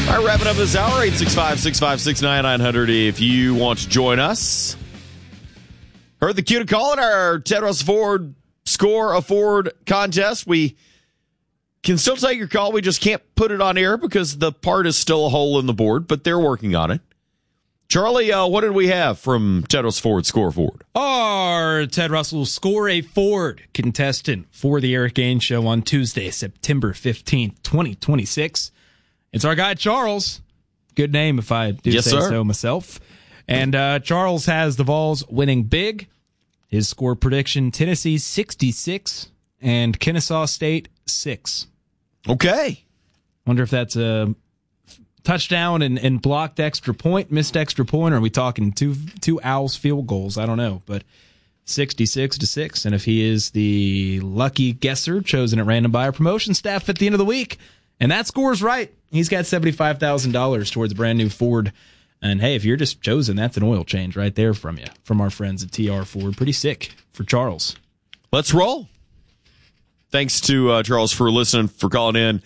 All right, wrapping up this hour, 865-656-9900 if you want to join us. Heard the cue to call it our Ted Russell Ford Score a Ford contest. We can still take your call. We just can't put it on air because the part is still a hole in the board, but they're working on it. Charlie, what did we have from Ted Russell Ford Score a Ford? Our Ted Russell Score a Ford contestant for the Eric Gaines Show on Tuesday, September 15th, 2026. It's our guy, Charles. Good name, if I do say so myself. And Charles has the Vols winning big. His score prediction, Tennessee 66 and Kennesaw State 6. Okay. Wonder if that's a touchdown and blocked extra point, missed extra point, or are we talking two Owls field goals? I don't know, but 66-6. And if he is the lucky guesser chosen at random by our promotion staff at the end of the week, and that score's right, he's got $75,000 towards a brand new Ford. And hey, if you're just chosen, that's an oil change right there from you, from our friends at TR Ford. Pretty sick for Charles. Let's roll. Thanks to Charles for listening, for calling in.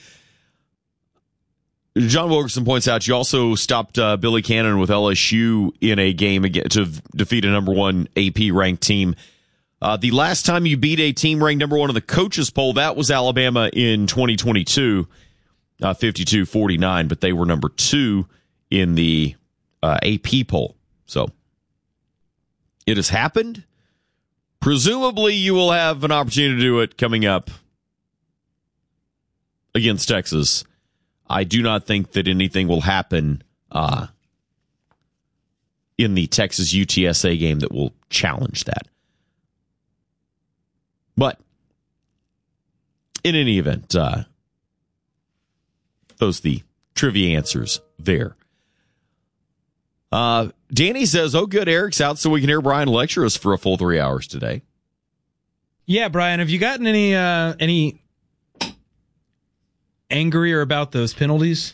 John Wilkerson points out you also stopped Billy Cannon with LSU in a game to defeat a number one AP ranked team. The last time you beat a team ranked number one in the coaches poll, that was Alabama in 2022, 52-49, but they were number two in the AP poll. So it has happened. Presumably you will have an opportunity to do it coming up against Texas. I do not think that anything will happen in the Texas UTSA game that will challenge that. But in any event, those are the trivia answers there. Danny says, oh, good, Eric's out so we can hear Brian lecture us for a full 3 hours today. Yeah, Brian, have you gotten any angrier about those penalties?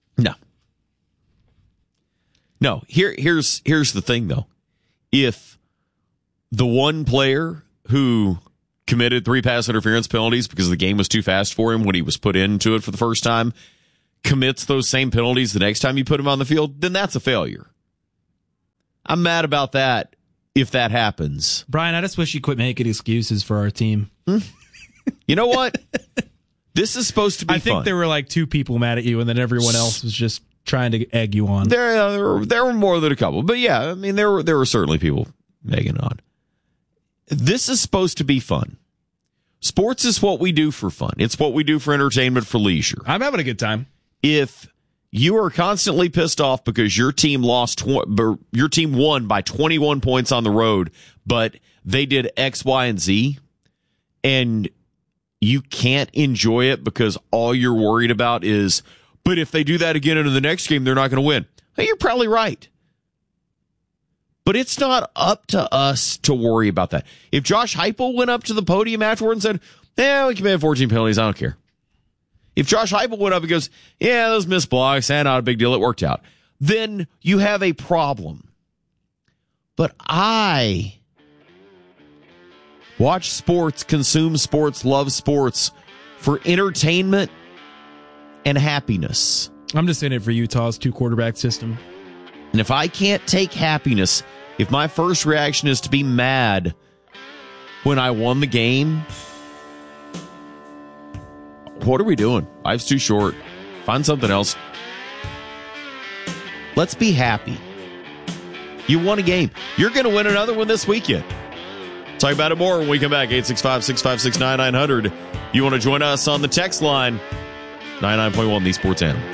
No. Here's the thing, though. If the one player who committed 3 pass interference penalties because the game was too fast for him when he was put into it for the first time commits those same penalties the next time you put him on the field, then that's a failure. I'm mad about that if that happens. Brian, I just wish you quit making excuses for our team. You know what? This is supposed to be fun. I think there were like 2 people mad at you, and then everyone else was just trying to egg you on. There were more than a couple. But yeah, I mean, there were certainly people egging on. This is supposed to be fun. Sports is what we do for fun. It's what we do for entertainment, for leisure. I'm having a good time. If you are constantly pissed off because your team your team won by 21 points on the road, but they did X, Y, and Z, and you can't enjoy it because all you're worried about is, but if they do that again into the next game, they're not going to win. Well, you're probably right. But it's not up to us to worry about that. If Josh Heupel went up to the podium afterward and said, we committed 14 penalties, I don't care. If Josh Heupel went up and goes, those missed blocks, not a big deal, it worked out, then you have a problem. But I watch sports, consume sports, love sports for entertainment and happiness. I'm just in it for Utah's 2-quarterback system. And if I can't take happiness, if my first reaction is to be mad when I won the game, what are we doing? Life's too short. Find something else. Let's be happy. You won a game. You're going to win another one this weekend. Talk about it more when we come back. 865-656-9900. You want to join us on the text line? 99.1 The Sports Animal.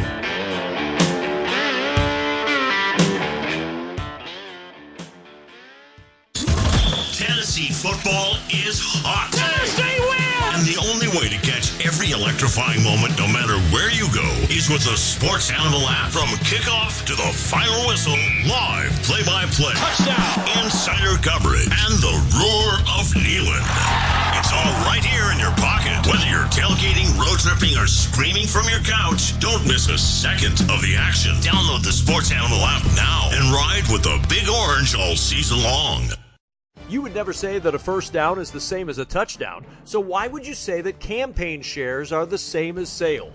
Tennessee football is hot. Tennessee wins! And the only way to catch every electrifying moment, no matter where you go, is with the Sports Animal app. From kickoff to the final whistle, live play-by-play, touchdown, insider coverage, and the roar of Neyland. It's all right here in your pocket. Whether you're tailgating, road tripping, or screaming from your couch, don't miss a second of the action. Download the Sports Animal app now and ride with the Big Orange all season long. You would never say that a first down is the same as a touchdown, so why would you say that campaign shares are the same as sales?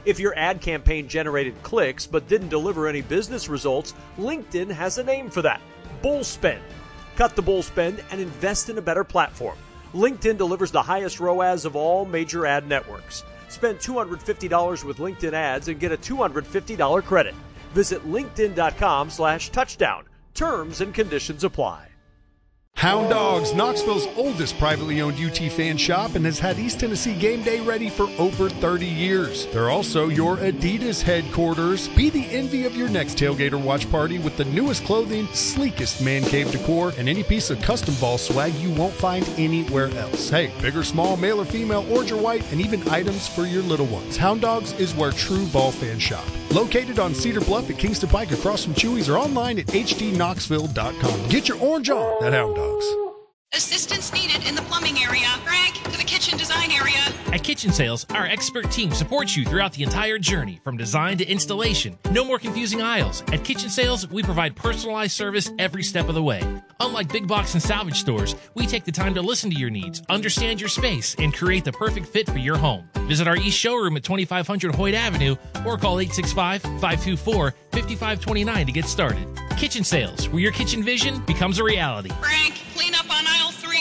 If your ad campaign generated clicks but didn't deliver any business results, LinkedIn has a name for that: bull spend. Cut the bull spend and invest in a better platform. LinkedIn delivers the highest ROAS of all major ad networks. Spend $250 with LinkedIn ads and get a $250 credit. Visit linkedin.com/touchdown. Terms and conditions apply. Hound Dogs, Knoxville's oldest privately owned UT fan shop, and has had East Tennessee game day ready for over 30 years. They're also your Adidas headquarters. Be the envy of your next tailgate or watch party with the newest clothing, sleekest man cave decor, and any piece of custom ball swag you won't find anywhere else. Hey, big or small, male or female, orange or white, and even items for your little ones. Hound Dogs is where true ball fans shop. Located on Cedar Bluff at Kingston Pike across from Chewy's, or online at hdknoxville.com. Get your orange on at Hound Dogs. Assistance needed in the plumbing area. Frank, to the kitchen design area. At Kitchen Sales, our expert team supports you throughout the entire journey, from design to installation. No more confusing aisles. At Kitchen Sales, we provide personalized service every step of the way. Unlike big box and salvage stores, we take the time to listen to your needs, understand your space, and create the perfect fit for your home. Visit our East showroom at 2500 Hoyt Avenue or call 865-524-5529 to get started. Kitchen Sales, where your kitchen vision becomes a reality. Frank, clean up on aisle 3.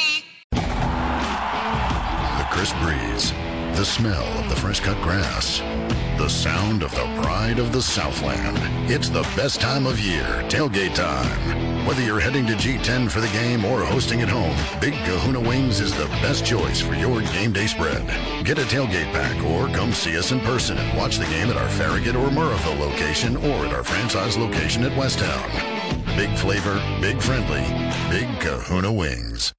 The crisp breeze, the smell of the fresh cut grass, the sound of the pride of the Southland. It's the best time of year, tailgate time. Whether you're heading to G10 for the game or hosting at home, Big Kahuna Wings is the best choice for your game day spread. Get a tailgate pack or come see us in person and watch the game at our Farragut or Murrahville location or at our franchise location at Westtown. Big flavor, big friendly, Big Kahuna Wings.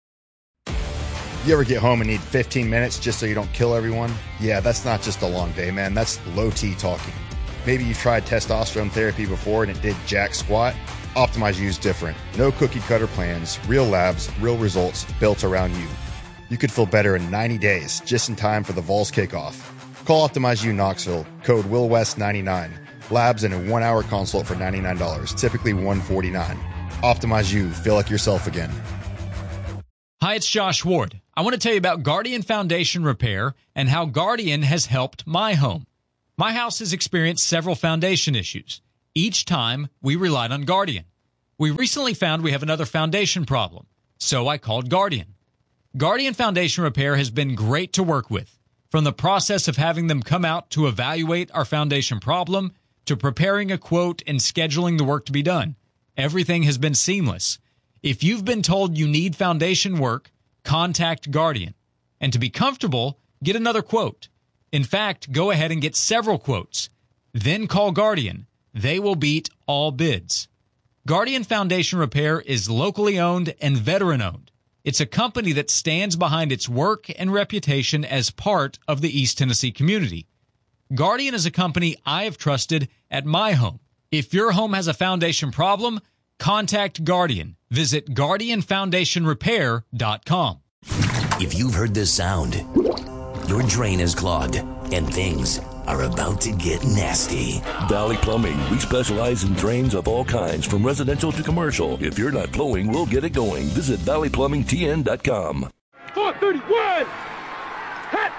You ever get home and need 15 minutes just so you don't kill everyone? Yeah, that's not just a long day, man. That's low T talking. Maybe you've tried testosterone therapy before and it did jack squat. Optimize U is different. No cookie cutter plans, real labs, real results built around you. You could feel better in 90 days, just in time for the Vols kickoff. Call Optimize U Knoxville, code WillWest99. Labs and a 1-hour consult for $99, typically $149. Optimize U, feel like yourself again. Hi, it's Josh Ward. I want to tell you about Guardian Foundation Repair and how Guardian has helped my home. My house has experienced several foundation issues. Each time, we relied on Guardian. We recently found we have another foundation problem, so I called Guardian. Guardian Foundation Repair has been great to work with, from the process of having them come out to evaluate our foundation problem to preparing a quote and scheduling the work to be done. Everything has been seamless. If you've been told you need foundation work, contact Guardian. And to be comfortable, get another quote. In fact, go ahead and get several quotes. Then call Guardian. They will beat all bids. Guardian Foundation Repair is locally owned and veteran-owned. It's a company that stands behind its work and reputation as part of the East Tennessee community. Guardian is a company I have trusted at my home. If your home has a foundation problem, contact Guardian. Visit GuardianFoundationRepair.com. If you've heard this sound, your drain is clogged and things are about to get nasty. Valley Plumbing. We specialize in drains of all kinds, from residential to commercial. If you're not flowing, we'll get it going. Visit valleyplumbingtn.com. 431! Hot!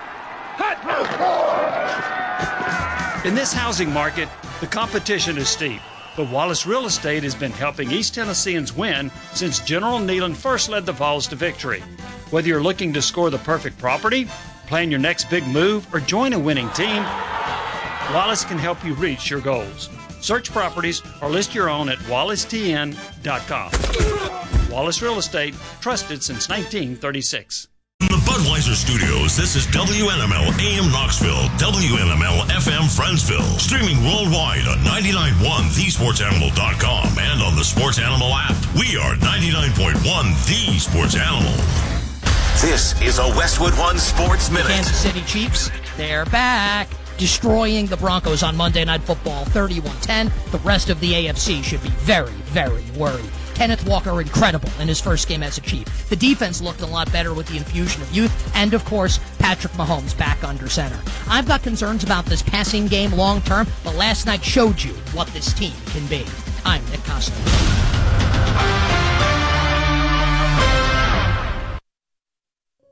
In this housing market, the competition is steep. But Wallace Real Estate has been helping East Tennesseans win since General Nealon first led the Vols to victory. Whether you're looking to score the perfect property, plan your next big move, or join a winning team, Wallace can help you reach your goals. Search properties or list your own at wallacetn.com. Wallace Real Estate, trusted since 1936. From the Budweiser Studios, this is WNML AM Knoxville, WNML FM Friendsville. Streaming worldwide on 99.1 thesportsanimal.com and on the Sports Animal app. We are 99.1 The Sports Animal. This is a Westwood One Sports Minute. Kansas City Chiefs, they're back, destroying the Broncos on Monday Night Football, 31-10. The rest of the AFC should be very, very worried. Kenneth Walker, incredible in his first game as a Chief. The defense looked a lot better with the infusion of youth. And, of course, Patrick Mahomes back under center. I've got concerns about this passing game long term, but last night showed you what this team can be. I'm Nick Costa. My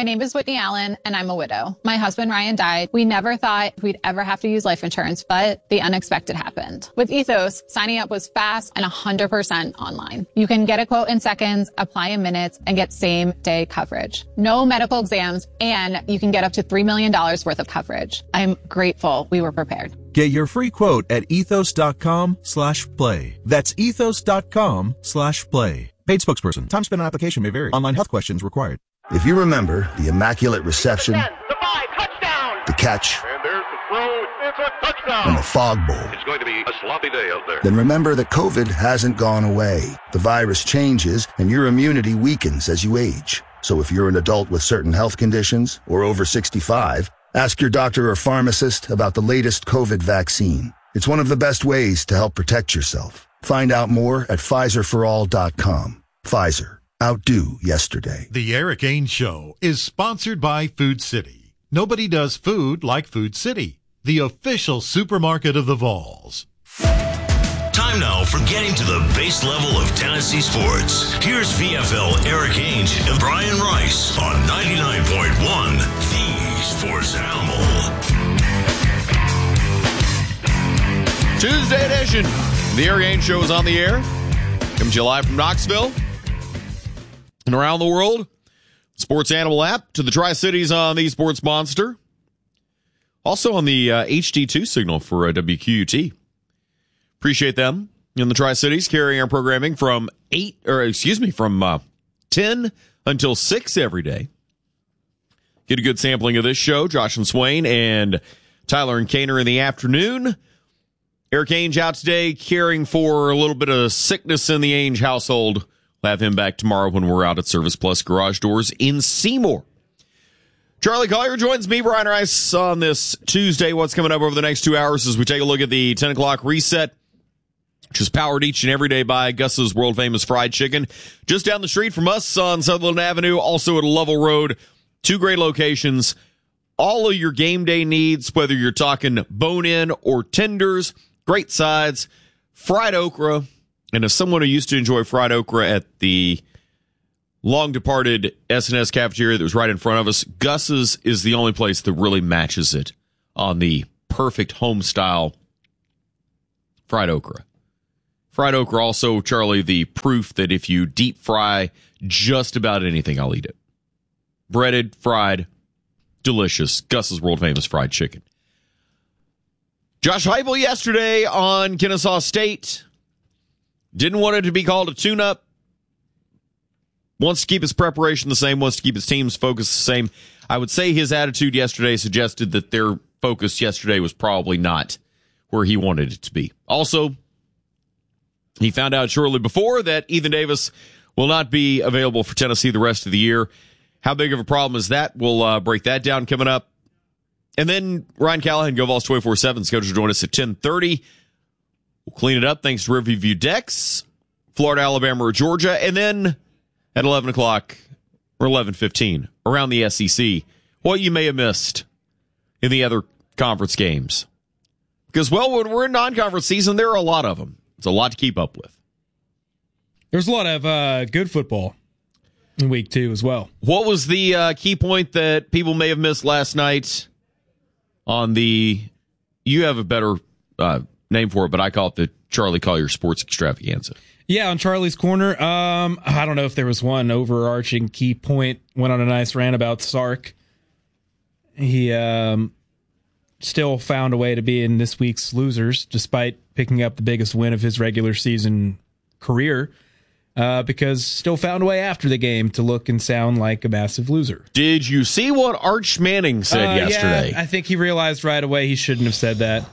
My name is Whitney Allen, and I'm a widow. My husband, Ryan, died. We never thought we'd ever have to use life insurance, but the unexpected happened. With Ethos, signing up was fast and 100% online. You can get a quote in seconds, apply in minutes, and get same-day coverage. No medical exams, and you can get up to $3 million worth of coverage. I'm grateful we were prepared. Get your free quote at ethos.com/play. That's ethos.com/play. Paid spokesperson. Time spent on application may vary. Online health questions required. If you remember the immaculate reception, the catch, And there's the throw. It's a touchdown. and the fog bowl, It's going to be a sloppy day out there. then remember that COVID hasn't gone away. The virus changes and your immunity weakens as you age. So if you're an adult with certain health conditions or over 65, ask your doctor or pharmacist about the latest COVID vaccine. It's one of the best ways to help protect yourself. Find out more at PfizerForAll.com. Pfizer. Outdo yesterday. The Eric Ainge Show is sponsored by Food City. Nobody does food like Food City, the official supermarket of the Vols. Time now for getting to the base level of Tennessee sports. Here's VFL Eric Ainge and Brian Rice on 99.1, the Sports Animal. Tuesday edition. The Eric Ainge Show is on the air. Coming to you live from Knoxville and around the world. Sports Animal app to the Tri-Cities on the Sports Monster. Also on the HD2 signal for WQUT. Appreciate them in the Tri-Cities carrying our programming from 10 until 6 every day. Get a good sampling of this show. Josh and Swain and Tyler and Kaner in the afternoon. Eric Ainge out today caring for a little bit of sickness in the Ainge household. We'll have him back tomorrow when we're out at Service Plus Garage Doors in Seymour. Charlie Collier joins me, Brian Rice, on this Tuesday. What's coming up over the next 2 hours as we take a look at the 10 o'clock reset, which is powered each and every day by Gus's world-famous fried chicken. Just down the street from us on Sutherland Avenue, also at Lovell Road. 2 great locations. All of your game day needs, whether you're talking bone-in or tenders, great sides, fried okra. And as someone who used to enjoy fried okra at the long-departed S&S cafeteria that was right in front of us, Gus's is the only place that really matches it on the perfect home-style fried okra. Fried okra also, Charlie, the proof that if you deep fry just about anything, I'll eat it. Breaded, fried, delicious. Gus's world-famous fried chicken. Josh Heupel yesterday on Kennesaw State. Didn't want it to be called a tune-up. Wants to keep his preparation the same. Wants to keep his team's focus the same. I would say his attitude yesterday suggested that their focus yesterday was probably not where he wanted it to be. Also, he found out shortly before that Ethan Davis will not be available for Tennessee the rest of the year. How big of a problem is that? We'll break that down coming up. And then Ryan Callahan, GoVols 24/7, scheduled to join us at 10:30. We'll clean it up thanks to Riverview Decks, Florida, Alabama, or Georgia. And then at 11 o'clock or 11:15 around the SEC, what you may have missed in the other conference games. Because, well, when we're in non-conference season, there are a lot of them. It's a lot to keep up with. There's a lot of good football in week 2 as well. What was the key point that people may have missed last night on the, you have a better name for it, but I call it the Charlie Collier Sports Extravaganza. Yeah, on Charlie's Corner, I don't know if there was one overarching key point. Went on a nice rant about Sark. He still found a way to be in this week's losers, despite picking up the biggest win of his regular season career, because still found a way after the game to look and sound like a massive loser. Did you see what Arch Manning said yesterday? Yeah, I think he realized right away he shouldn't have said that.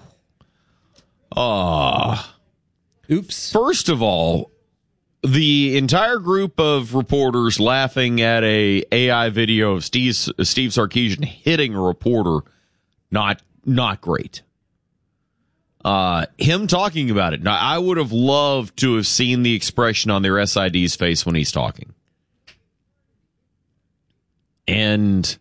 Oops. First of all, the entire group of reporters laughing at a AI video of Steve Sarkisian hitting a reporter, not great. Him talking about it. Now, I would have loved to have seen the expression on their SID's face when he's talking. And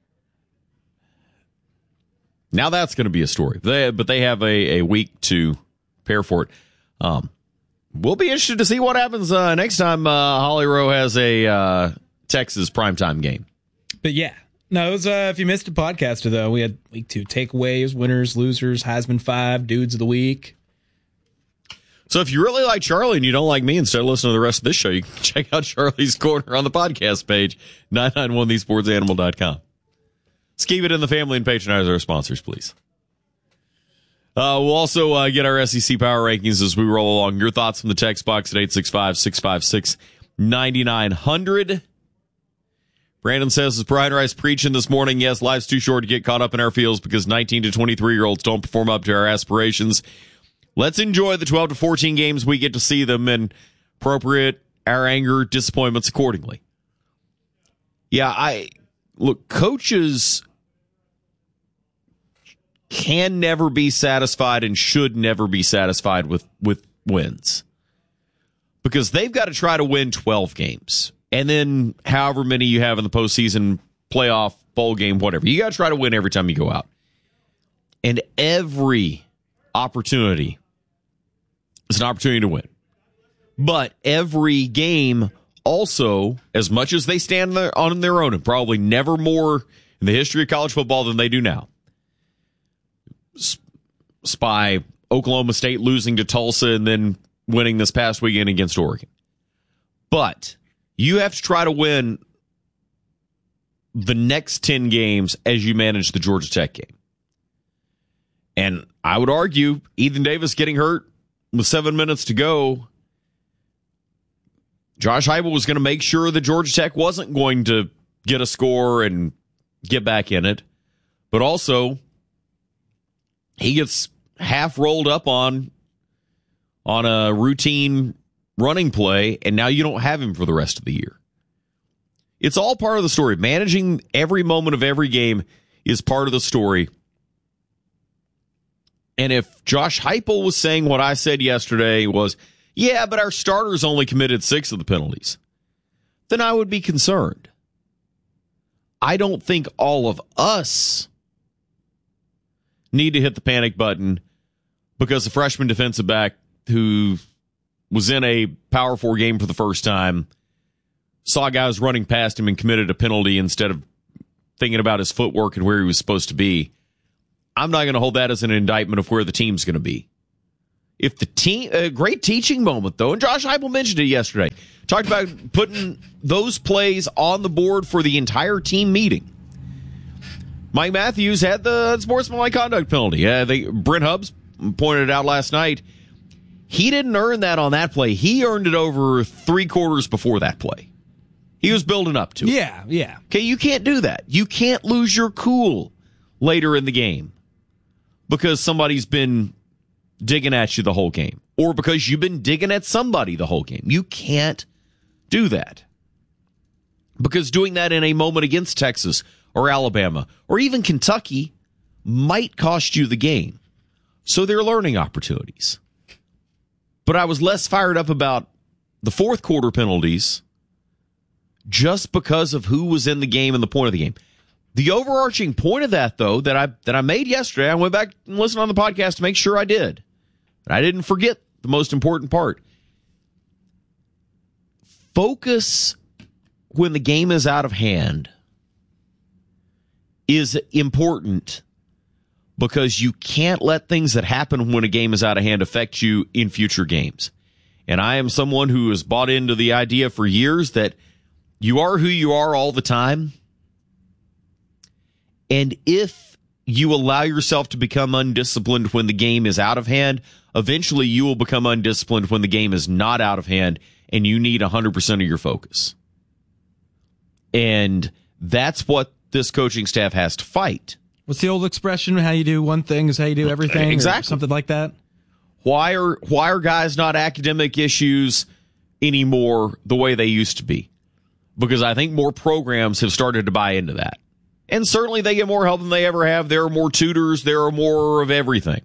now that's going to be a story. But they have a week to prepare for it. We'll be interested to see what happens next time Holly Rowe has a Texas primetime game. But yeah. No, it was, if you missed a podcast, though, we had week 2 takeaways, winners, losers, Heisman 5, dudes of the week. So if you really like Charlie and you don't like me, instead of listening to the rest of this show, you can check out Charlie's Corner on the podcast page, 991thesportsanimal.com. Let's keep it in the family and patronize our sponsors, please. We'll also get our SEC Power Rankings as we roll along. Your thoughts from the text box at 865-656-9900. Brandon says, is Brian Rice preaching this morning? Yes, life's too short to get caught up in our feels because 19 to 23-year-olds don't perform up to our aspirations. Let's enjoy the 12 to 14 games we get to see them and appropriate our anger, disappointments accordingly. Yeah, look, coaches can never be satisfied and should never be satisfied with wins because they've got to try to win 12 games. And then however many you have in the postseason, playoff, bowl game, whatever. You got to try to win every time you go out. And every opportunity is an opportunity to win. But every game also, as much as they stand on their own, and probably never more in the history of college football than they do now, by Oklahoma State losing to Tulsa and then winning this past weekend against Oregon. But you have to try to win the next 10 games as you manage the Georgia Tech game. And I would argue Ethan Davis getting hurt with 7 minutes to go, Josh Heupel was going to make sure that Georgia Tech wasn't going to get a score and get back in it. But also, he gets half rolled up on a routine running play, and now you don't have him for the rest of the year. It's all part of the story. Managing every moment of every game is part of the story. And if Josh Heupel was saying what I said yesterday was, yeah, but our starters only committed 6 of the penalties, then I would be concerned. I don't think all of us need to hit the panic button because the freshman defensive back who was in a Power 4 game for the first time saw guys running past him and committed a penalty instead of thinking about his footwork and where he was supposed to be. I'm not going to hold that as an indictment of where the team's going to be. If the team, a great teaching moment, though, and Josh Heupel mentioned it yesterday, talked about putting those plays on the board for the entire team meeting. Mike Matthews had the sportsmanlike conduct penalty. Brent Hubbs pointed it out last night. He didn't earn that on that play. He earned it over 3 quarters before that play. He was building up to it. Yeah. Okay, you can't do that. You can't lose your cool later in the game because somebody's been digging at you the whole game or because you've been digging at somebody the whole game. You can't do that because doing that in a moment against Texas or Alabama or even Kentucky might cost you the game. So they're learning opportunities. But I was less fired up about the fourth quarter penalties just because of who was in the game and the point of the game. The overarching point of that, though, that I made yesterday, I went back and listened on the podcast to make sure I did. And I didn't forget the most important part. Focus when the game is out of hand is important because you can't let things that happen when a game is out of hand affect you in future games. And I am someone who has bought into the idea for years that you are who you are all the time. And if you allow yourself to become undisciplined when the game is out of hand, eventually you will become undisciplined when the game is not out of hand and you need 100% of your focus. And that's what this coaching staff has to fight. What's the old expression? How you do one thing is how you do everything? Exactly. Or something like that? Why are guys not academic issues anymore the way they used to be? Because I think more programs have started to buy into that. And certainly they get more help than they ever have. There are more tutors. There are more of everything.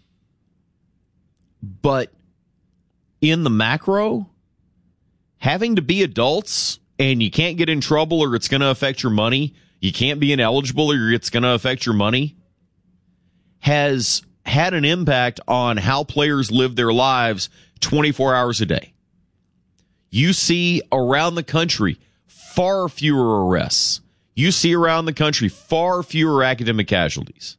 But in the macro, having to be adults and you can't get in trouble or it's going to affect your money, you can't be ineligible or it's going to affect your money, has had an impact on how players live their lives 24 hours a day. You see around the country far fewer arrests. you see around the country far fewer academic casualties.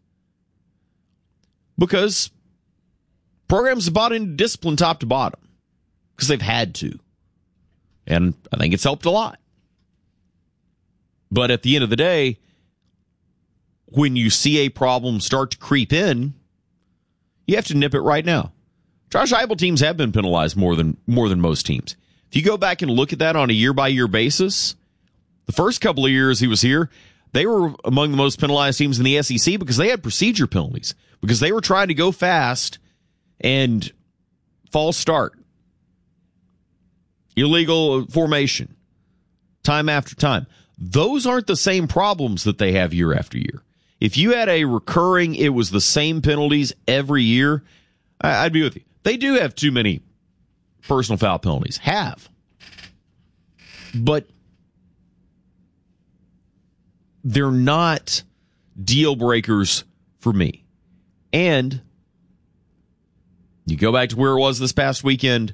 Because programs have bought into discipline top to bottom. Because they've had to. And I think it's helped a lot. But at the end of the day, when you see a problem start to creep in, you have to nip it right now. Josh Heupel teams have been penalized more than most teams. If you go back and look at that on a year-by-year basis, the first couple of years he was here, they were among the most penalized teams in the SEC because they had procedure penalties, because they were trying to go fast and false start, illegal formation, time after time. Those aren't the same problems that they have year after year. If you had a recurring, it was the same penalties every year, I'd be with you. They do have too many personal foul penalties. Have. But they're not deal breakers for me. And you go back to where it was this past weekend,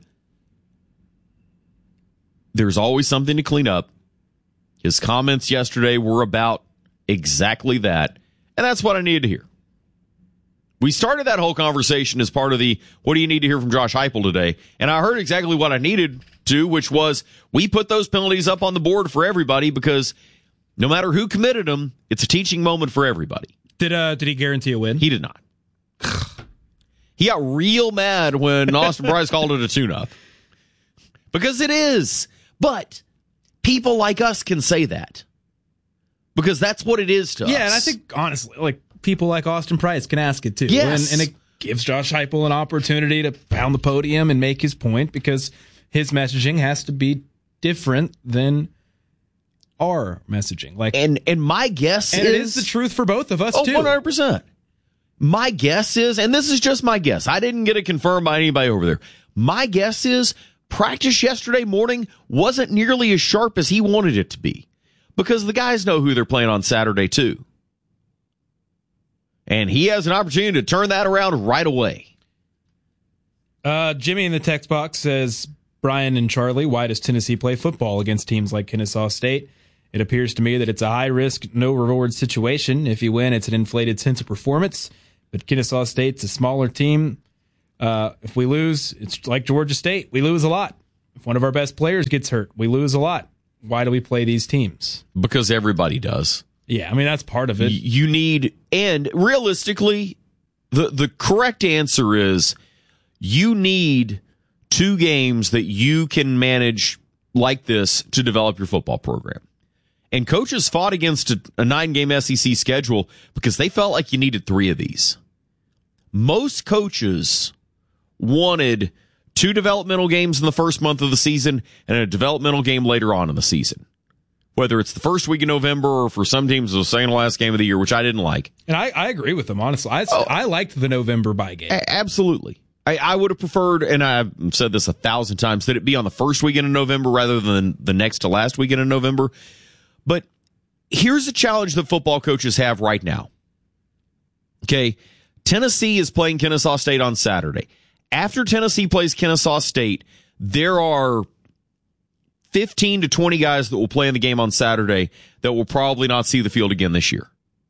there's always something to clean up. His comments yesterday were about exactly that, and that's what I needed to hear. We started that whole conversation as part of the what do you need to hear from Josh Heupel today, and I heard exactly what I needed to, which was we put those penalties up on the board for everybody because no matter who committed them, it's a teaching moment for everybody. Did he guarantee a win? He did not. He got real mad when Austin Price called it a tune-up. Because it is. But people like us can say that. Because that's what it is to us. Yeah, and I think, honestly, like, people like Austin Price can ask it too. Yes. And it gives Josh Heupel an opportunity to pound the podium and make his point because his messaging has to be different than our messaging. Like, and my guess is... And it is the truth for both of us, too. 100%. My guess is, and this is just my guess, I didn't get it confirmed by anybody over there. My guess is practice yesterday morning wasn't nearly as sharp as he wanted it to be. Because the guys know who they're playing on Saturday, too. And he has an opportunity to turn that around right away. Jimmy in the text box says, Brian and Charlie, why does Tennessee play football against teams like Kennesaw State? It appears to me that it's a high-risk, no-reward situation. If you win, it's an inflated sense of performance. But Kennesaw State's a smaller team. If we lose, it's like Georgia State. We lose a lot. If one of our best players gets hurt, we lose a lot. Why do we play these teams? Because everybody does. Yeah, I mean, that's part of it. You need, and realistically, the correct answer is you need 2 games that you can manage like this to develop your football program. And coaches fought against a 9-game SEC schedule because they felt like you needed 3 of these. Most coaches wanted 2 developmental games in the first month of the season and a developmental game later on in the season. Whether it's the first week of November or for some teams the second to last game of the year, which I didn't like. And I agree with them, honestly. I liked the November bye game. Absolutely. I would have preferred, and I've said this 1,000 times, that it be on the first weekend of November rather than the next to last weekend of November. But here's a challenge that football coaches have right now. Okay, Tennessee is playing Kennesaw State on Saturday. After Tennessee plays Kennesaw State, there are 15 to 20 guys that will play in the game on Saturday that will probably not see the field again this year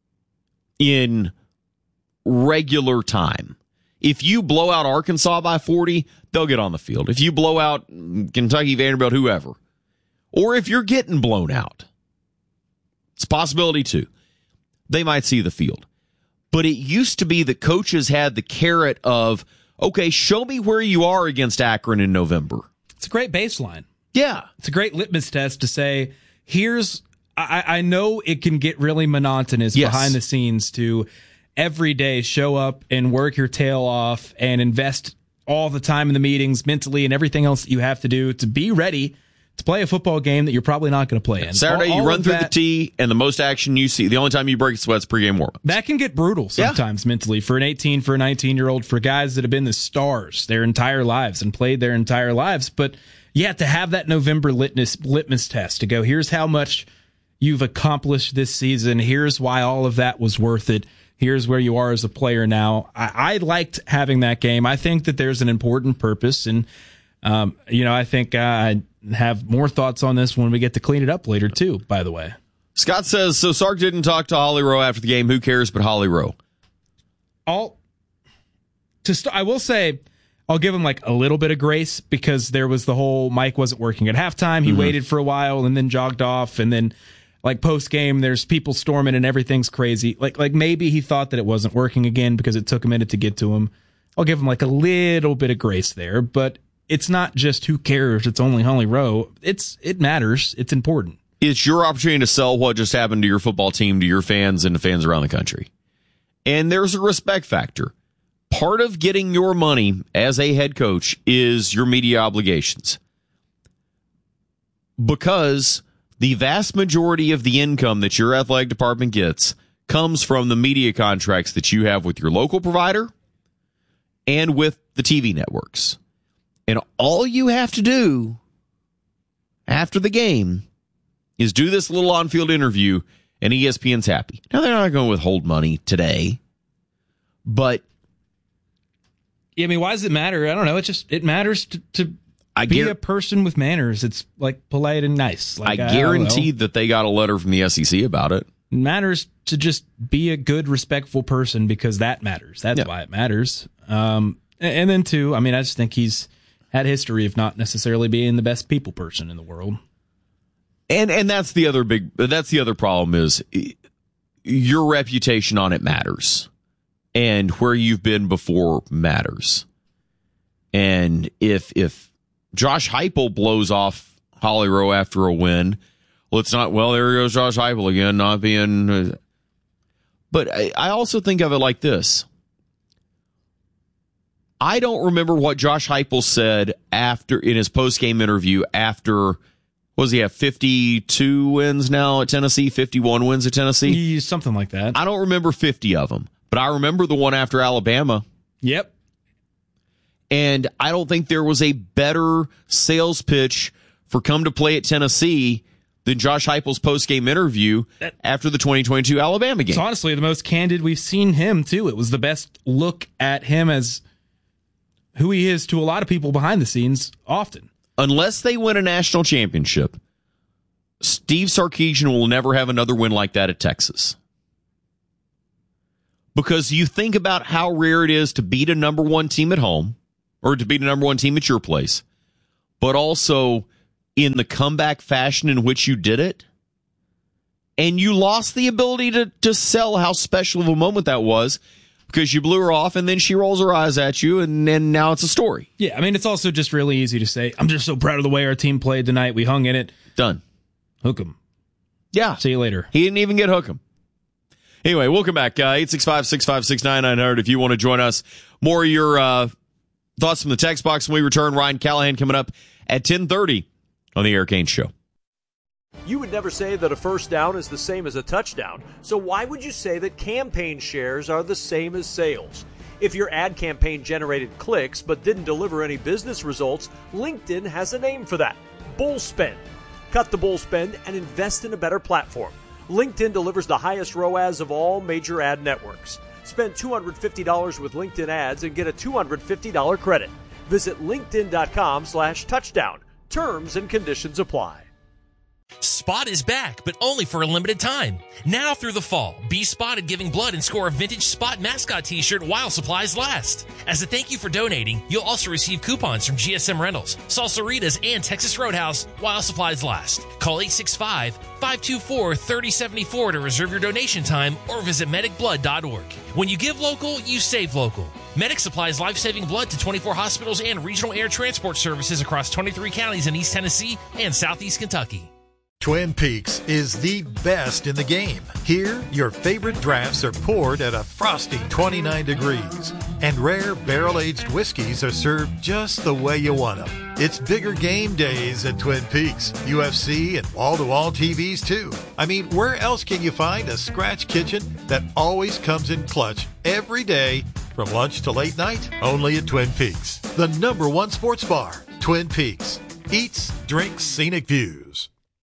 in regular time. If you blow out Arkansas by 40, they'll get on the field. If you blow out Kentucky, Vanderbilt, whoever, or if you're getting blown out, it's a possibility too, they might see the field. But it used to be that coaches had the carrot of, okay, show me where you are against Akron in November. It's a great baseline. Yeah. It's a great litmus test to say, here's, I know it can get really monotonous behind the scenes to every day show up and work your tail off and invest all the time in the meetings mentally and everything else that you have to do to be ready to play a football game that you're probably not going to play in. Saturday, you run through the tee, and the most action you see, the only time you break a sweat is pregame warm-ups. That can get brutal sometimes mentally for an 18, for a 19-year-old, for guys that have been the stars their entire lives and played their entire lives. But you have to have that November litmus test to go, here's how much you've accomplished this season. Here's why all of that was worth it. Here's where you are as a player now. I liked having that game. I think that there's an important purpose, and I think I have more thoughts on this when we get to clean it up later, too, by the way. Scott says, so Sark didn't talk to Holly Rowe after the game. Who cares but Holly Rowe? I will say I'll give him like a little bit of grace because there was the whole Mike wasn't working at halftime. He waited for a while and then jogged off. And then like post game, there's people storming and everything's crazy. Like maybe he thought that it wasn't working again because it took a minute to get to him. I'll give him like a little bit of grace there, but it's not just who cares. It's only Holly Rowe. It matters. It's important. It's your opportunity to sell what just happened to your football team to your fans and to fans around the country. And there's a respect factor. Part of getting your money as a head coach is your media obligations. Because the vast majority of the income that your athletic department gets comes from the media contracts that you have with your local provider and with the TV networks. And all you have to do after the game is do this little on-field interview, and ESPN's happy. Now, they're not going to withhold money today, but... Yeah, I mean, why does it matter? I don't know. It matters to be a person with manners. It's like polite and nice. Like, I guarantee that they got a letter from the SEC about it. It matters to just be a good, respectful person because that matters. That's why it matters. And then, too, I mean, I just think he's had history of not necessarily being the best people person in the world. And that's the other problem is your reputation on it matters. And where you've been before matters. And if Josh Heupel blows off Holly Rowe after a win, well, it's not, well, there goes Josh Heupel again, not being... But I also think of it like this. I don't remember what Josh Heupel said in his post-game interview after... What does he have, 52 wins now at Tennessee, 51 wins at Tennessee? Something like that. I don't remember 50 of them, but I remember the one after Alabama. Yep. And I don't think there was a better sales pitch for come to play at Tennessee than Josh Heupel's post-game interview after the 2022 Alabama game. It's honestly the most candid we've seen him, too. It was the best look at him as who he is to a lot of people behind the scenes often. Unless they win a national championship, Steve Sarkisian will never have another win like that at Texas. Because you think about how rare it is to beat a number one team at home, or to beat a number one team at your place, but also in the comeback fashion in which you did it. And you lost the ability to sell how special of a moment that was, because you blew her off, and then she rolls her eyes at you, and then now it's a story. Yeah, I mean, it's also just really easy to say, I'm just so proud of the way our team played tonight. We hung in it. Done. Hook 'em. Yeah. See you later. He didn't even get hook 'em. Anyway, welcome back. 865-656-9900 if you want to join us. More of your thoughts from the text box when we return. Ryan Callahan coming up at 10:30 on the Eric Haynes Show. You would never say that a first down is the same as a touchdown, so why would you say that campaign shares are the same as sales? If your ad campaign generated clicks but didn't deliver any business results, LinkedIn has a name for that: bull spend. Cut the bull spend and invest in a better platform. LinkedIn delivers the highest ROAS of all major ad networks. Spend $250 with LinkedIn ads and get a $250 credit. Visit linkedin.com/touchdown. Terms and conditions apply. Spot is back, but only for a limited time. Now through the fall, be spotted giving blood and score a vintage Spot mascot t-shirt while supplies last. As a thank you for donating, you'll also receive coupons from GSM Rentals, Salsaritas, and Texas Roadhouse while supplies last. Call 865-524-3074 to reserve your donation time or visit medicblood.org. When you give local, you save local. Medic supplies life-saving blood to 24 hospitals and regional air transport services across 23 counties in East Tennessee and Southeast Kentucky. Twin Peaks is the best in the game. Here, your favorite drafts are poured at a frosty 29 degrees, and rare barrel-aged whiskeys are served just the way you want them. It's bigger game days at Twin Peaks, UFC, and wall-to-wall TVs, too. I mean, where else can you find a scratch kitchen that always comes in clutch every day from lunch to late night? Only at Twin Peaks, the #1 sports bar. Twin Peaks. Eats, drinks, scenic views.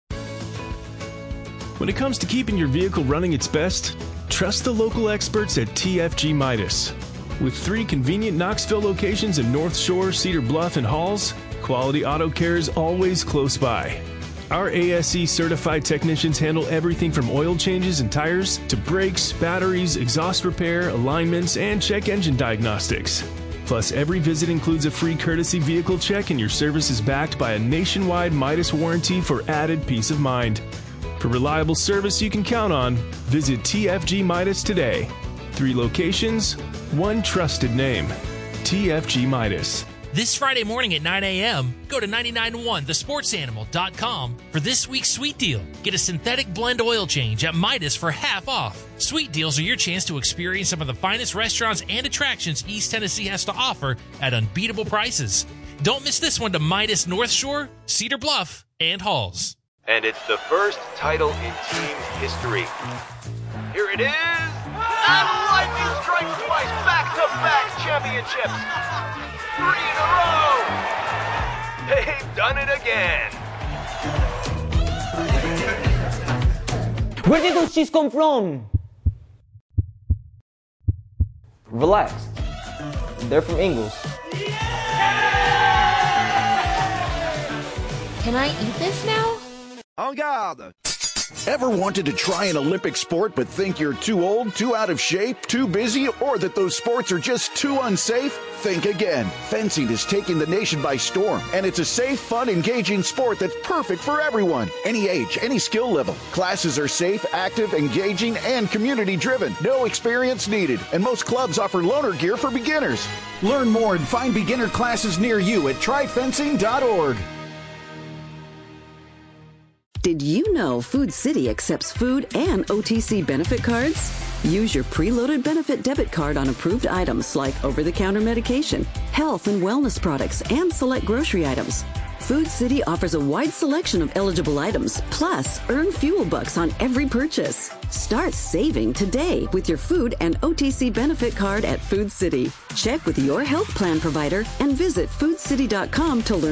When it comes to keeping your vehicle running its best, trust the local experts at TFG Midas. With 3 convenient Knoxville locations in North Shore, Cedar Bluff, and Halls, Quality Auto Care is always close by. Our ASE certified technicians handle everything from oil changes and tires to brakes, batteries, exhaust repair, alignments, and check engine diagnostics. Plus, every visit includes a free courtesy vehicle check, and your service is backed by a nationwide Midas warranty for added peace of mind. For reliable service you can count on, visit TFG Midas today. 3 locations, 1 trusted name. TFG Midas. This Friday morning at 9 a.m., go to 991thesportsanimal.com for this week's Sweet Deal. Get a synthetic blend oil change at Midas for half off. Sweet Deals are your chance to experience some of the finest restaurants and attractions East Tennessee has to offer at unbeatable prices. Don't miss this one to Midas North Shore, Cedar Bluff, and Halls. And it's the first title in team history. Here it is. And lightning strikes twice, back-to-back championships. 3 in a row. They've done it again. Where did those cheese come from? Relax. They're from Ingles. Can I eat this now? En garde! Ever wanted to try an Olympic sport but think you're too old, too out of shape, too busy, or that those sports are just too unsafe? Think again. Fencing is taking the nation by storm, and it's a safe, fun, engaging sport that's perfect for everyone. Any age, any skill level. Classes are safe, active, engaging, and community-driven. No experience needed, and most clubs offer loaner gear for beginners. Learn more and find beginner classes near you at tryfencing.org. Did you know Food City accepts food and OTC benefit cards? Use your preloaded benefit debit card on approved items like over-the-counter medication, health and wellness products, and select grocery items. Food City offers a wide selection of eligible items, plus earn fuel bucks on every purchase. Start saving today with your food and OTC benefit card at Food City. Check with your health plan provider and visit foodcity.com to learn